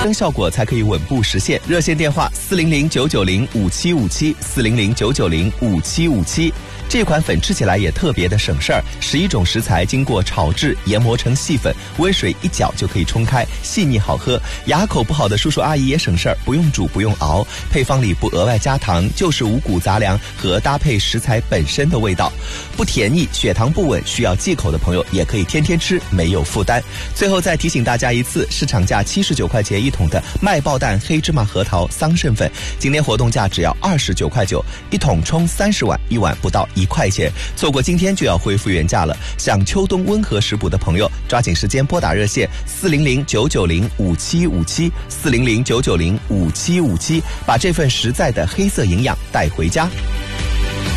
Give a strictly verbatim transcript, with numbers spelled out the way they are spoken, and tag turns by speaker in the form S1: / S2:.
S1: 灯效果才可以稳步实现。热线电话四零零九九零五七五七四零零九九零五七五七。这款粉吃起来也特别的省事儿，十一种食材经过炒制研磨成细粉，温水一搅就可以冲开，细腻好喝。牙口不好的叔叔阿姨也省事儿，不用煮不用熬，配方里不额外加糖，就是五谷杂粮和搭配食材本身的味道，不甜腻，血糖不稳需要忌口的朋友也可以天天吃，没有负担。最后再提醒大家一次，市场价七十九块钱一桶的麦爆蛋黑芝麻核桃桑葚粉，今天活动价只要二十九块九，一桶冲三十碗，一碗不到一块钱，错过今天就要恢复原价了。想秋冬温和食补的朋友，抓紧时间拨打热线四零零九九零五七五七四零零九九零五七五七，把这份实在的黑色营养带回家。